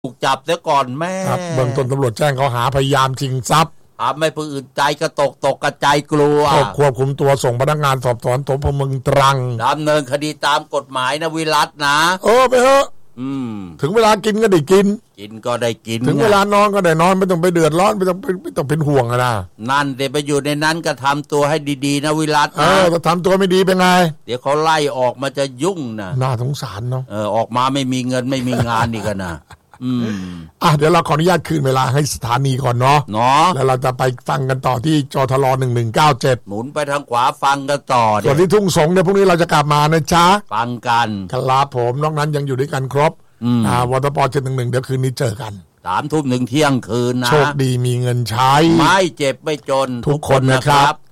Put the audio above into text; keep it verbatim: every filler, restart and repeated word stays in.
ถูกจับเสียก่อนแม่ครับเบื้องต้นตำรวจแจ้งเขาหาพยายามชิงทรัพย์ทำให้ผู้อื่นใจกระตกตกกระจายกลัวควบคุมตัวส่งพนักงานสอบสวนสพเมืองตรังดำเนินคดีตามกฎหมายนะวิรัตนะเออไปเถอะถึงเวลากินก็ได้กินกินก็ได้กินถึงเวลานอนก็ได้นอนไม่ต้องไปเดือดร้อนไม่ต้องไม่ต้องเป็นห่วงนะนั่นเดี๋ยวไปอยู่ในนั้นก็ทำตัวให้ดีๆนะวิรัตนะเออถ้าทำตัวไม่ดีเป็นไงเดี๋ยวเขาไล่ออกมาจะยุ่งนะน่าสงสารเนาะเออออกมาไม่มีเงินไม่มีงานอีกนะอืมอ่ะเดี๋ยวเราขออนุญาตคืนเวลาให้สถานีก่อนเนาะเนาะแล้วเราจะไปฟังกันต่อที่จทลหนึ่งหนึ่งเก้าเจ็ดหมุนไปทางขวาฟังกันต่อส่วนที่ทุ่งสงเนี่ยพรุ่งนี้เราจะกลับมานะจ๊ะฟังกันครับผมนอกนั้นยังอยู่ด้วยกันครบอ่าวทปเจ็ดหนึ่งหนึ่งเดี๋ยวคืนนี้เจอกันสามทุ่มหนึ่งเที่ยงคืนนะโชคดีมีเงินใช้ไม่เจ็บไม่จนทุกคนนะครับ